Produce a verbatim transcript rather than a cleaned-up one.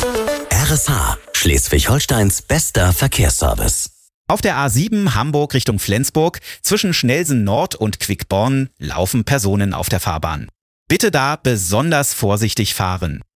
R S H, Schleswig-Holsteins bester Verkehrsservice. Auf der A sieben Hamburg Richtung Flensburg zwischen Schnelsen Nord und Quickborn laufen Personen auf der Fahrbahn. Bitte da besonders vorsichtig fahren.